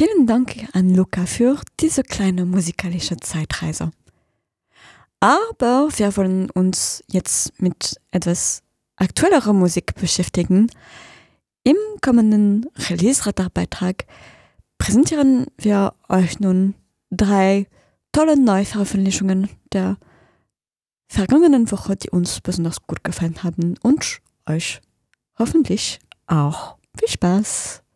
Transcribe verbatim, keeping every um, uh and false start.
Vielen Dank an Luca für diese kleine musikalische Zeitreise. Aber wir wollen uns jetzt mit etwas aktuellerer Musik beschäftigen. Im kommenden Release-Radar-Beitrag präsentieren wir euch nun drei tolle Neuveröffentlichungen der vergangenen Woche, die uns besonders gut gefallen haben und euch hoffentlich auch. Viel Spaß!